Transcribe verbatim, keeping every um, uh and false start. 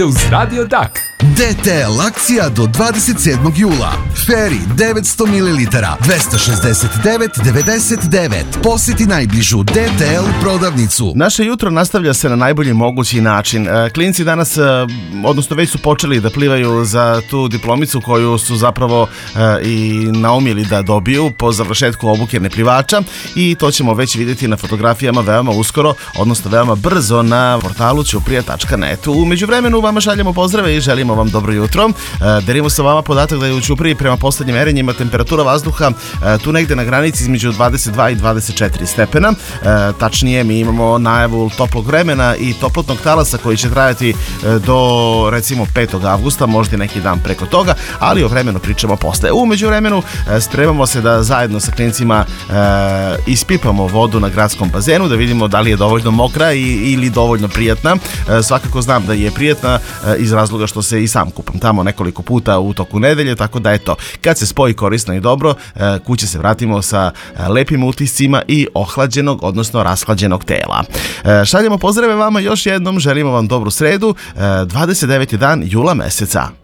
uz Radio Dak. D T L akcija do dvadeset sedmog jula. Feri devetsto mililitara, dvesta šezdeset devet devedeset devet. Posjeti najbližu D T L prodavnicu. Naše jutro nastavlja se na najbolji mogući način. Klinci danas, odnosno već su počeli da plivaju za tu diplomicu koju su zapravo i naumili da dobiju po završetku obuke neplivača i to ćemo već vidjeti na fotografijama veoma uskoro, odnosno veoma brzo na portalu ćuprija tačka net. U međuvremenu vama šaljemo pozdrave i želimo vam dobro jutro. Delimo sa vama podatak da je u Ćupriji prema poslednjim merenjima temperatura vazduha tu negde na granici između dvadeset dva i dvadeset četiri stepena. Tačnije, mi imamo najavu toplog vremena i toplotnog talasa koji će trajati do recimo petog avgusta, možda neki dan preko toga, ali o vremenu pričamo posle. U međuvremenu spremamo se da zajedno sa klincima ispipamo vodu na gradskom bazenu, da vidimo da li je dovoljno mokra i, ili dovoljno prijatna. Svakako znam da je prijatna iz razloga što se i sam kupam tamo nekoliko puta u toku nedelje, tako da eto, kad se spoji korisno i dobro, kuće se vratimo sa lepim utiscima i ohlađenog, odnosno rashlađenog tela. Šaljemo pozdrave vama još jednom, želimo vam dobru sredu, dvadeset deveti dan jula meseca.